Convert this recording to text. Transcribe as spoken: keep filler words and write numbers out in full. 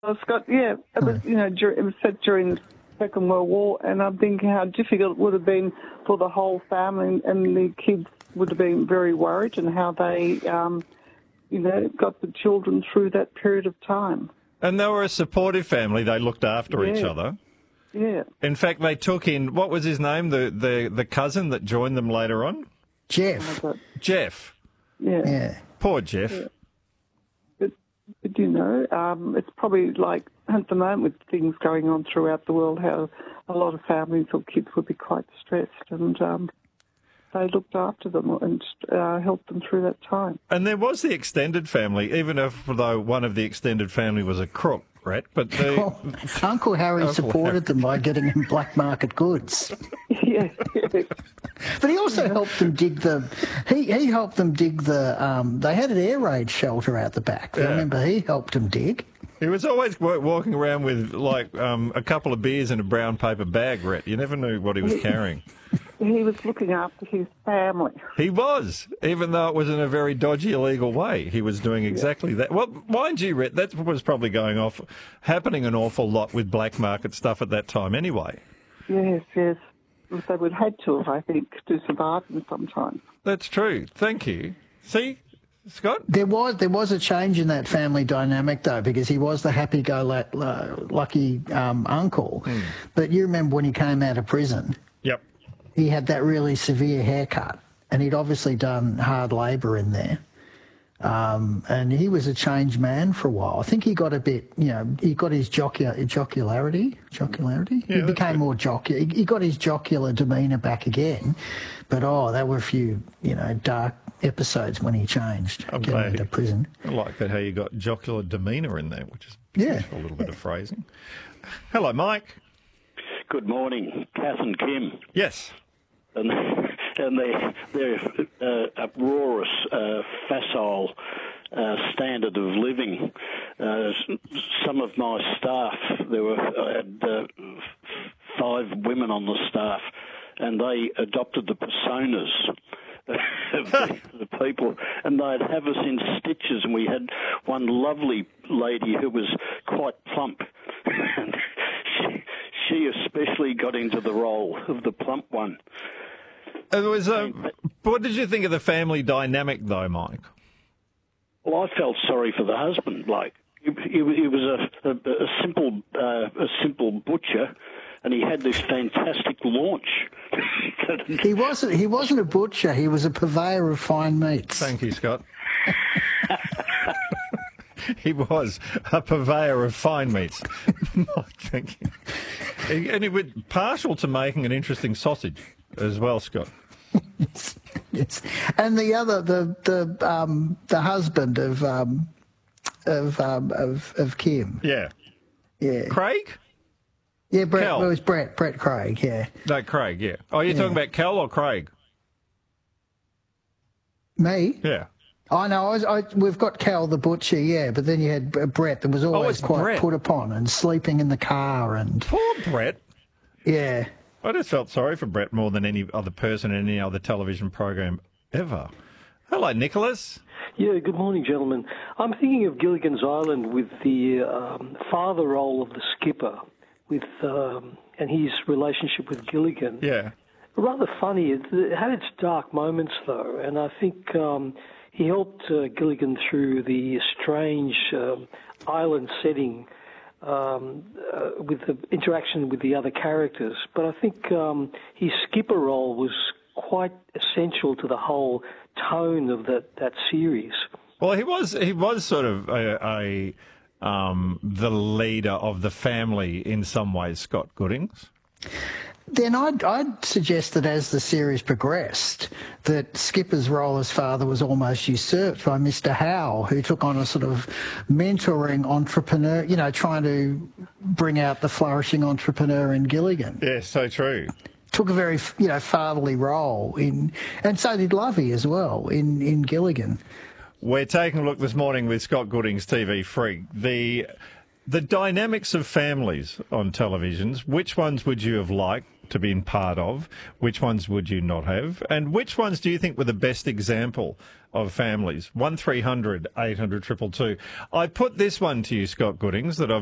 Oh, Scott, yeah, it was, you know, dur- it was set during the Second World War, and I'm thinking how difficult it would have been for the whole family, and the kids would have been very worried, and how they, um, you know, got the children through that period of time. And they were a supportive family. They looked after Yeah. each other. Yeah. In fact, they took in, what was his name, the, the, the cousin that joined them later on? Jeff. But, Jeff. yeah. Yeah. Poor Jeff. Yeah. But, but, you know, um, it's probably like at the moment with things going on throughout the world, how a lot of families or kids would be quite stressed, and um, they looked after them and uh, helped them through that time. And there was the extended family, even if though one of the extended family was a crook, Brett. But the, Well, Uncle Harry Uncle supported Harry. them by getting them black market goods. yeah, yeah. But he also helped them dig the. He, he helped them dig the. Um, they had an air raid shelter out the back. Yeah. Remember, he helped them dig. he was always wa- walking around with like um, a couple of beers in a brown paper bag, Brett. You never knew what he was carrying. He was looking after his family. He was, even though it was in a very dodgy, illegal way. He was doing exactly that. Well, mind you, Brett, that was probably going off, happening an awful lot with black market stuff at that time anyway. Yes, yes. They would have had to, I think, to survive them sometimes. That's true. Thank you. See, Scott? There was there was a change in that family dynamic though, because he was the happy-go-lucky um, uncle. Hmm. But you remember when he came out of prison, Yep. he had that really severe haircut, and he'd obviously done hard labour in there. Um, and he was a changed man for a while. I think he got a bit, you know, he got his jocular, jocularity, jocularity. Yeah, he that's became good. more jocular. He, he got his jocular demeanour back again. But, oh, there were a few, you know, dark episodes when he changed, I'm getting glad. into prison. I like that how you got jocular demeanour in there, which is Yeah. a little bit of phrasing. Hello, Mike. Good morning, Kath and Kim. Yes. And, and their, their uh, uproarious, uh, facile uh, standard of living. Uh, s- some of my staff, there were I had uh, five women on the staff, and they adopted the personas of the, the people, and they'd have us in stitches, and we had one lovely lady who was quite plump. And she, she especially got into the role of the plump one. It was. Um, what did you think of the family dynamic, though, Mike? Well, I felt sorry for the husband. Like he, he, he was a, a, a simple uh, a simple butcher, and he had this fantastic launch. He wasn't, he wasn't a butcher. He was a purveyor of fine meats. Thank you, Scott. He was a purveyor of fine meats. Mike, thank you. He- And he was partial to making an interesting sausage as well, Scott. Yes, and the other, the the um, the husband of um, of um, of of Kim. Yeah. Yeah, Craig? yeah. Brett, Cal. well, it was Brett, Brett Craig. Yeah, No, Craig, yeah. Oh, you're talking about Cal or Craig? me. Yeah. I know. I was, I, we've got Cal the butcher. Yeah, but then you had B- Brett that was always it's quite Brett. put upon and sleeping in the car and Poor Brett. yeah. I just felt sorry for Brett more than any other person in any other television program ever. Hello, Nicholas. Yeah, good morning, gentlemen. I'm thinking of Gilligan's Island with the um, father role of the skipper, with um, and his relationship with Gilligan. Yeah. Rather funny. It, it had its dark moments, though, and I think um, he helped uh, Gilligan through the strange um, island setting um, uh, with the interaction with the other characters. But I think um, his skipper role was quite essential to the whole tone of that, that series. Well, he was he was sort of a, a um, the leader of the family in some ways, Scott Goodings. Then I'd, I'd suggest that as the series progressed, that Skipper's role as father was almost usurped by Mister Howe, who took on a sort of mentoring entrepreneur, you know, trying to bring out the flourishing entrepreneur in Gilligan. Yeah, so true. Took a very, you know, fatherly role in, and so did Lovey as well in, in Gilligan. We're taking a look this morning with Scott Goodings, T V Freak. The the dynamics of families on televisions. Which ones would you have liked to been part of? Which ones would you not have? And which ones do you think were the best example of families? one three hundred eight hundred two two two. I put this one to you, Scott Goodings, that I've